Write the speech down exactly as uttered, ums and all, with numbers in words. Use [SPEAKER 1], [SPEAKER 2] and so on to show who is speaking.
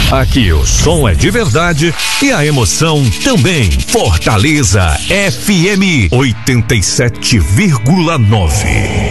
[SPEAKER 1] Aqui o som é de verdade e a emoção também. Fortaleza F M oitenta e sete vírgula nove.